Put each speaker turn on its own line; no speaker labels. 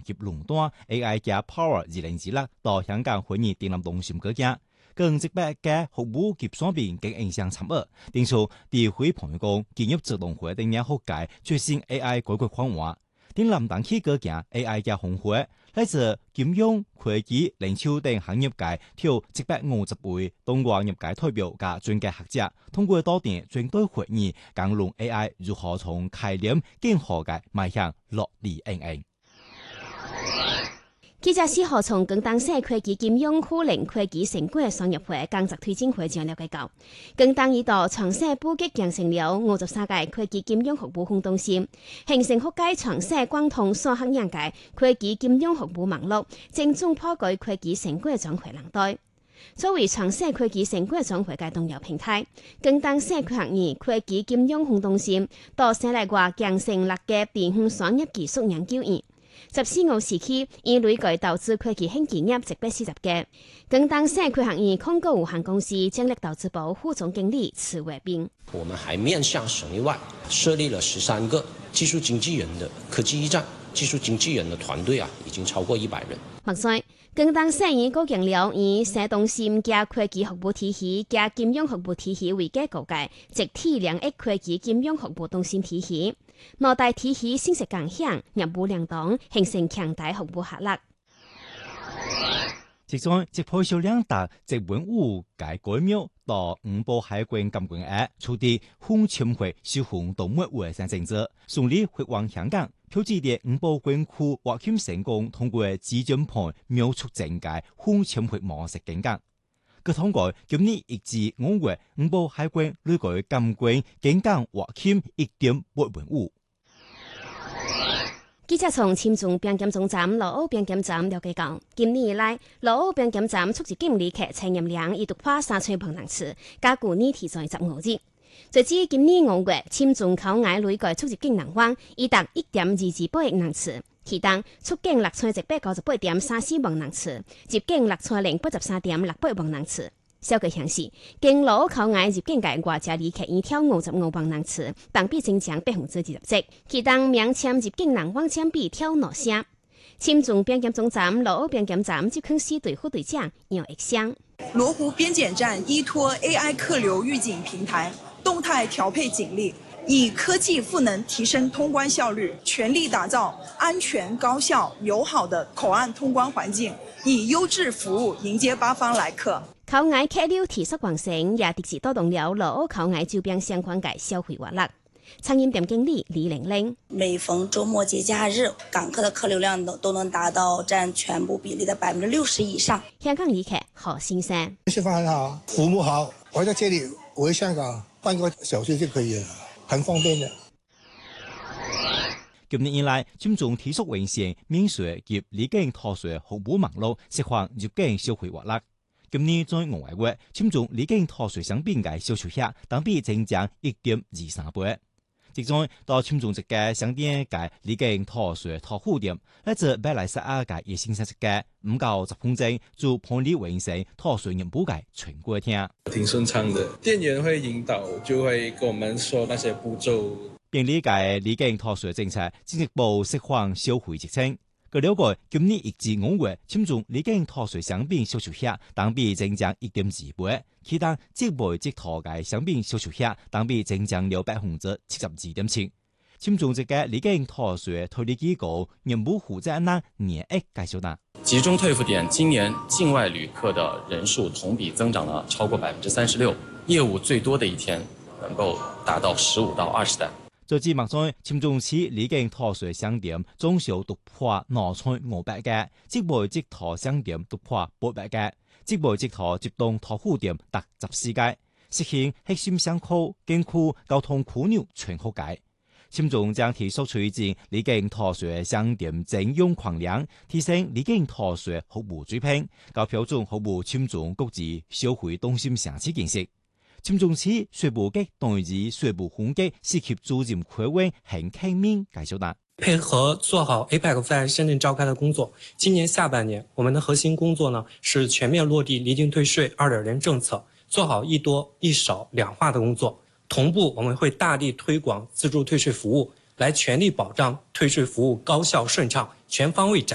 及壟斷 AI 加 Power 2026到香港會議展覽中心嗰間，更直白嘅服務及商品經影響參與，定數地會朋友講建業自動化等樣學界最新 AI 改革方案，展覽當期嗰件 AI 嘅紅會，來自金融、會計、零售等行業界挑150位東莞業界代表嘅專家學者，通過多點專題會議，講論 AI 如何從概念經學界邁向落地應用。
記者4號從廣東省會計金融互聯會計成果商業會工作推進會上了解到，廣東已到長勢布局形成了53個會計金融服務行動線，形成學界長勢貫通所有業界會計金融服務網絡，精準破解會計成果總會能帶。作為長勢會計成果總會嘅重要平台，廣東省會客議會計金融行動線到西來國形成6個電信商業技術研究院。14號時期，已累計投資會計興企業140個。廣東省會客議控股有限公司戰略投資部副總經理池偉斌：
我們還面向省內外設立了13個技術經紀人的科技驛站，技術經紀人的團隊已經超過100人。
目前，廣東省已構建了以山東省加會計服務體系加金融服務體系為結構嘅集體兩億會計金融服務中心體系。內大體系信息共享、業務聯動，形成強大服務合力。
即在即配銷兩達即文物改改廟到5部海關監管案，處理風潛會修紅動物衛生政策，順利回往香港。標誌的5部關區獲簽成功通過基準盤描述整改風潛會模式警告。佢通過今年1至5月5部海關累計監管警告獲簽1.8文物。
記者從簽中邊檢總站羅澳邊檢站了解到，今年以來羅澳邊檢站出入境旅客檢驗量已突破3,000萬人次，較去年提升15日。截至今年5月，簽中口岸累計出入境人數已達1.228億人次，其中出境6,198.34萬人次，入境6,083.68萬人次。數據顯示，經羅澳口岸入境嘅外籍旅客已超55萬人次，同比增長27%，其中免簽入境人數佔比超60%。簽中邊檢總站羅澳邊檢站接控司隊副隊長楊益香：
羅湖邊檢站依託 AI 客流預警平台，動態調配警力，以科技賦能提升通關效率，全力打造安全、高效、友好的口岸通關環境，以優質服務迎接8方來客。
口岸客流提速旺盛，也直接帶動了羅澳口岸周邊相關嘅消費活力。餐飲店經理李玲玲：
每逢週末節假日，港客的客流量都能達到佔全部比例的60%以上。
香港旅客何先生：
吃飯很好，服務好，我在這裡回香港半個小時就可以了，很方便的。
今年以來，簽中提速完善免稅及離境逃稅服務網絡，釋放入境消費活力。今年在5月，簽中離境逃稅商品嘅銷售額同比增長1.23倍。即在到簽中一個商店嘅離境逃稅逃戶店，來自112個熱線設嘅5到10分鐘就幫你完成逃稅任務嘅全過程。
挺順暢的，店員會引導，就會跟我們說那些步驟。便利
嘅離境逃稅政策進一步釋放消費激情。據了解，今年1至5月，簽中離境逃稅商品銷售額同比增長1.2倍，其他即賣即逃嘅商品銷售額同比增長了72.7%。簽中這個離境逃稅推理機構業務負責人年益介紹啦，
集中退付點今年境外旅客的人數同比增長了超過36%，業務最多的一天能夠達到15到20單。
截至目前，簽中市離境逃稅商店總數突破2,500個，即賣即逃商店突破800個，即賣即逃集中逃戶店達14個，實現核心商圈、景區、交通樞紐全覆蓋。簽中將提速推進離境逃稅商店整用擴量，提升離境逃稅服務水平，高標準服務簽中國際消費中心城市建設。簽中市稅務局同意稅務分局涉及租賃規劃很開明介紹啦。
配合做好 APEC 在深圳召開的工作，今年下半年我們的核心工作呢是全面落地離境退稅 2.0 政策，做好一多一少兩化的工作。同步我們會大力推廣自助退稅服務，來全力保障退稅服務高效順暢、全方位展